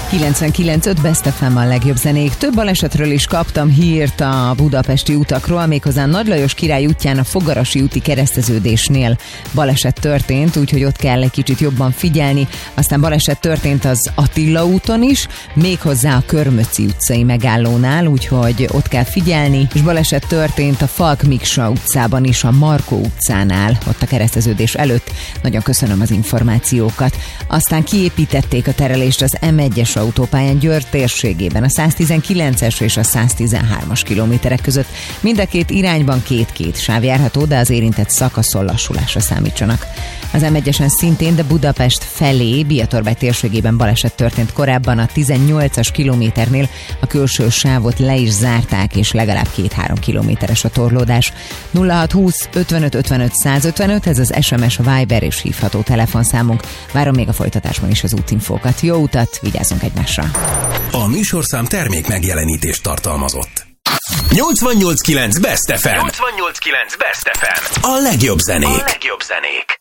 99.5 Best FM a legjobb zenék. Több balesetről is kaptam hírt a budapesti utakról, méghozzá Nagy Lajos Király útján a Fogarasi úti kereszteződésnél baleset történt, úgyhogy ott kell egy kicsit jobban figyelni. Aztán baleset történt az Attila úton is, méghozzá a Körmöci utcai megállónál, úgyhogy ott kell figyelni, és baleset történt a Falk Miksa utcában is, a Markó utcánál, ott a kereszteződés előtt. Nagyon köszönöm az információkat. Aztán kiépítették a terelést az M1-es autópályán Győr térségében, a 119-es és a 113-as kilométerek között. Mind a két irányban két sáv járható, de az érintett szakaszon lassulásra számítsanak. Az M1-esen szintén, de Budapest felé, Biatorbágy térségében baleset történt korábban, a 18-as kilométernél a külső sávot le is zárták, és legalább 2-3 kilométeres a torlódás. 0620 55 55 155, ez az SMS, Viber és hívható telefonszámunk. Várom még a folytatásban is az útinfókat. Jó utat, vigyázzunk egymásra! A műsorszám termék megjelenítést tartalmazott. 88.9 Best FM. 88.9 Best FM. A legjobb zenék.